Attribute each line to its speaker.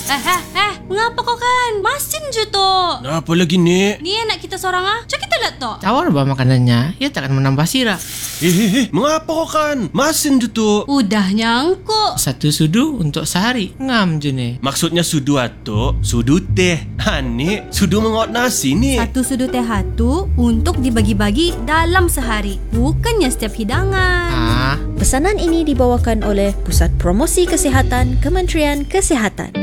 Speaker 1: Mengapa kau kan? Masin je tu.
Speaker 2: Apa lagi, Nek?
Speaker 1: Ni anak kita seorang Cak kita lihat tu.
Speaker 3: Tawar bah makanannya, ia takkan menambah sirap.
Speaker 2: Mengapa kau kan? Masin je tu.
Speaker 1: Udah nyangkuk.
Speaker 3: 1 sudu untuk sehari. Ngam je ni.
Speaker 2: Maksudnya sudu atuk, sudu teh. Nek, sudu mengot nasi ni.
Speaker 1: 1 sudu teh hatu untuk dibagi-bagi dalam sehari, bukannya setiap hidangan.
Speaker 4: Pesanan ini dibawakan oleh Pusat Promosi Kesihatan Kementerian Kesihatan.